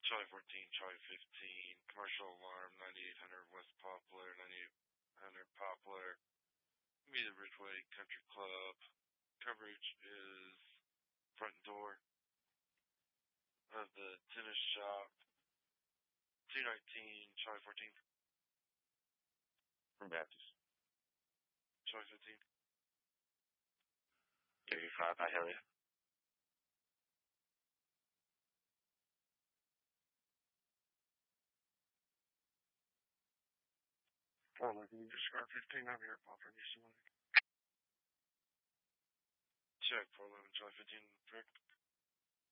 Charlie 14, Charlie 15, commercial alarm, 9800 West Poplar, 9800 Poplar, meet at Ridgeway Country Club. Coverage is front door of the tennis shop, 219, Charlie 14. From Baptist. Charlie 15. 35, I hell yeah. Scar 15, I'm here at Poplar, New Simonic. Check 411, Charlie 15, correct?